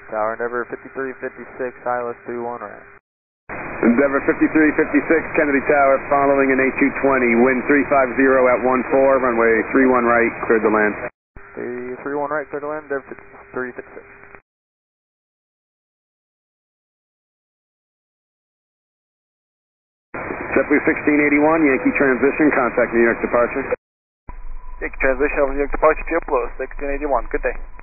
Tower, Endeavor 5356, ILS 31 right. Endeavor 5356, Kennedy Tower, following an A220, wind 350 at 14, runway 31 right, cleared to land. 31 right, cleared to land, Endeavor 5356. JetBlue 1681, Yankee transition, contact New York departure. Yankee transition over New York departure, JetBlue 1681, good day.